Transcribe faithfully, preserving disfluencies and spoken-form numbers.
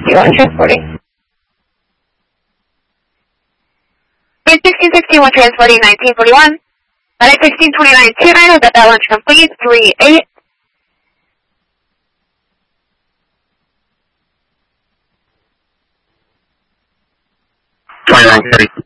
sixty-one transporting. sixteen sixty-one transporting nineteen forty-one. At sixteen twenty-nine two nine, got that launch complete. three eight. twenty-nine thirty.